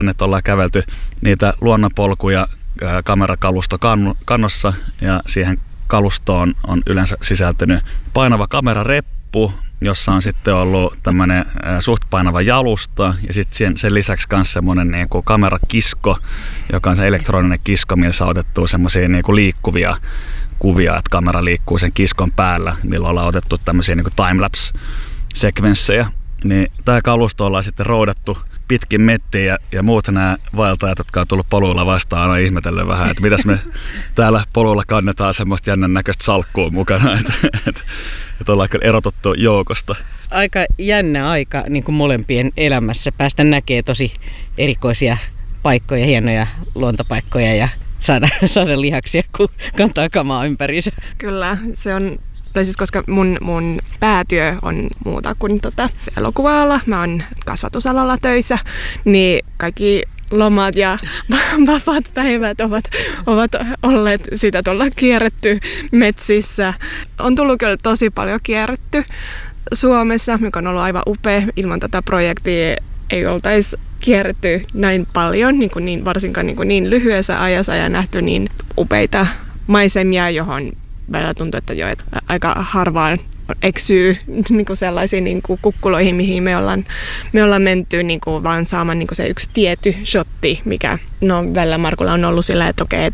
Nyt ollaan kävelty niitä luonnonpolkuja kamerakalusto kannossa ja siihen kalustoon on yleensä sisältynyt painava kamerareppu, jossa on sitten ollut tämmöinen suht painava jalusta ja sitten sen lisäksi myös semmoinen niin kuin kamerakisko, joka on se elektroninen kisko, missä on otettu semmoisia niin kuin liikkuvia kuvia, että kamera liikkuu sen kiskon päällä, millä ollaan otettu tämmöisiä niin kuin timelapse-sekvenssejä. Niin tämä kalusto ollaan sitten roudattu pitkin mettiä ja muut nämä vaeltajat, jotka on tullut poluilla vastaan, aina ihmetellyt vähän, että mitäs me täällä poluilla kannetaan semmoista jännän näköistä salkkua mukana, että ollaan kyllä erotuttu joukosta. Aika jännä aika niin kuin molempien elämässä päästä näkee tosi erikoisia paikkoja, hienoja luontopaikkoja ja saada lihaksia, kun kantaa kamaa ympäriinsä. Kyllä, se on, tai siis koska mun päätyö on muuta kuin elokuva-ala, mä oon kasvatusalalla töissä, niin kaikki lomat ja vapaat päivät ovat olleet sitä tuolla kierretty metsissä. On tullut kyllä tosi paljon kierretty Suomessa, mikä on ollut aivan upea. Ilman tätä projektia ei oltaisi kierretty näin paljon, varsinkaan niin lyhyessä ajassa ja nähty niin upeita maisemia, johon välillä tuntuu, että aika harvaan eksyy sellaisiin kukkuloihin, mihin me ollaan menty vaan saamaan se yksi tietty shotti, mikä välillä Markulla on ollut sillä, että okei,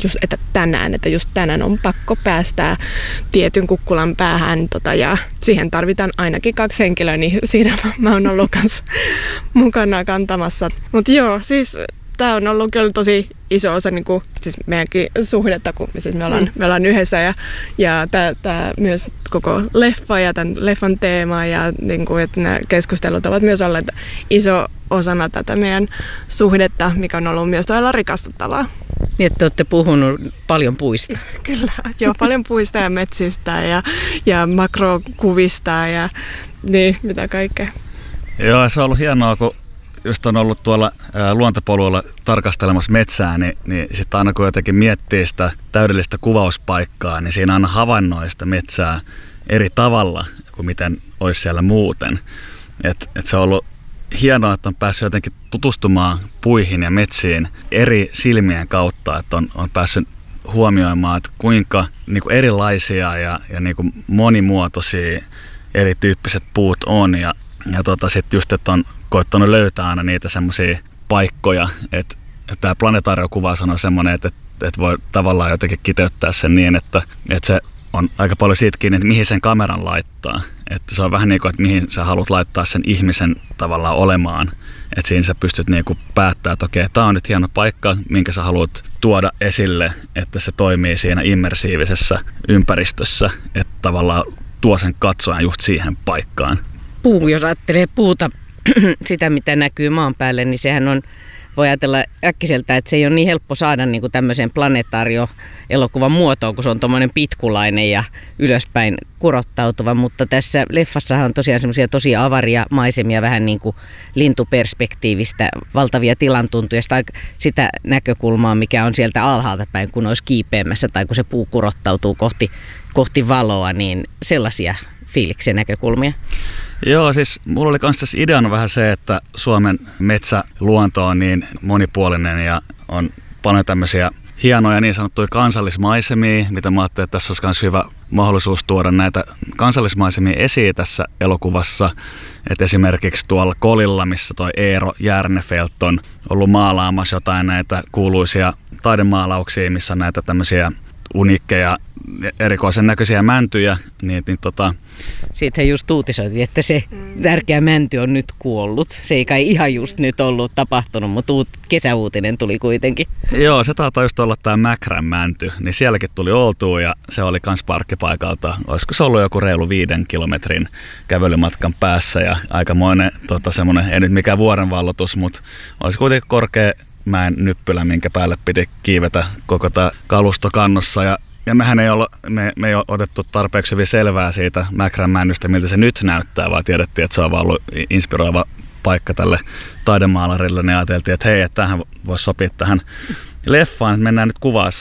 että just tänään on pakko päästää tietyn kukkulan päähän ja siihen tarvitaan ainakin 2 henkilöä, niin siinä mä oon ollut kanssa mukana kantamassa. Mutta joo, siis tämä on ollut kyllä tosi iso osa siis meidänkin suhdetta, kun siis me ollaan yhdessä ja tämä myös koko leffa ja tämän leffan teema ja että nämä keskustelut ovat myös olleet iso osana tätä meidän suhdetta, mikä on ollut myös todella rikastuttavaa. Niin, että olette puhunut paljon puista. Kyllä, joo, paljon puista ja metsistä ja makrokuvista ja niin, mitä kaikkea. Joo, se on ollut hienoa, kun just on ollut tuolla luontopoluilla tarkastelemassa metsää, niin sitten aina kun jotenkin miettii sitä täydellistä kuvauspaikkaa, niin siinä aina havainnoi sitä metsää eri tavalla kuin miten olisi siellä muuten. Et se on ollut hienoa, että on päässyt jotenkin tutustumaan puihin ja metsiin eri silmien kautta, että on päässyt huomioimaan, että kuinka niin kuin erilaisia ja niin kuin monimuotoisia erityyppiset puut on ja sitten just, että on koittanut löytää aina niitä semmoisia paikkoja, että tämä planetaariokuva on semmoinen, että voi tavallaan jotenkin kiteyttää sen niin, että se on aika paljon siitä kiinni, että mihin sen kameran laittaa. Että se on vähän niin kuin, että mihin sä haluat laittaa sen ihmisen tavallaan olemaan. Että siinä sä pystyt niin kuin päättämään, että okei, tämä on nyt hieno paikka, minkä sä haluat tuoda esille, että se toimii siinä immersiivisessä ympäristössä, että tavallaan tuo sen katsojan just siihen paikkaan. Puu, jos ajattelee puuta, sitä mitä näkyy maan päälle, niin sehän on, voi ajatella äkkiseltä, että se ei ole niin helppo saada niin kuin tämmöiseen planetaario-elokuvan muotoon, kun se on tommoinen pitkulainen ja ylöspäin kurottautuva, mutta tässä leffassahan on tosiaan semmoisia tosi avaria maisemia, vähän niin kuin lintuperspektiivistä, valtavia tilantuntuja, sitä näkökulmaa, mikä on sieltä alhaalta päin, kun olisi kiipeämässä tai kun se puu kurottautuu kohti valoa, niin sellaisia fiiliksen näkökulmia. Joo, siis mulla oli myös ideana vähän se, että Suomen metsäluonto on niin monipuolinen ja on paljon tämmöisiä hienoja niin sanottuja kansallismaisemia, mitä mä ajattelin, että tässä olisi myös hyvä mahdollisuus tuoda näitä kansallismaisemia esiin tässä elokuvassa. Et esimerkiksi tuolla Kolilla, missä toi Eero Järnefelt on ollut maalaamassa jotain näitä kuuluisia taidemaalauksia, missä on näitä tämmöisiä uniikkeja, erikoisen näköisiä mäntyjä, niin Siitähän just uutisoitiin, että se tärkeä mänty on nyt kuollut. Se ei kai ihan just nyt ollut tapahtunut, mutta kesäuutinen tuli kuitenkin. Joo, se taitaa just olla tämä Mäkrän mänty, niin sielläkin tuli oltua ja se oli kans parkkipaikalta. Olisiko se ollut joku reilu 5 kilometrin kävelymatkan päässä ja aikamoinen semmoinen, ei nyt mikään vuorenvallotus, mutta olisi kuitenkin korkea mäen nyppylä, minkä päälle piti kiivetä koko tämä kalusto kannossa. Ja mehän ei ole otettu tarpeeksi hyvin selvää siitä Mäkrän männystä, miltä se nyt näyttää, vaan tiedettiin, että se on vaan ollut inspiroiva paikka tälle taidemaalarille. Niin ajateltiin, että hei, että tämähän voisi sopia tähän leffaan, että mennään nyt kuvaa se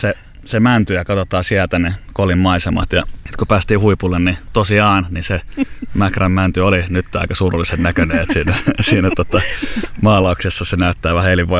se mänty ja katsotaan sieltä ne Kolin maisemat. Ja kun päästiin huipulle, niin tosiaan niin se Mäkrän mänty oli nyt aika surullisen näköinen. Että siinä maalauksessa se näyttää vähän elinvoimalta.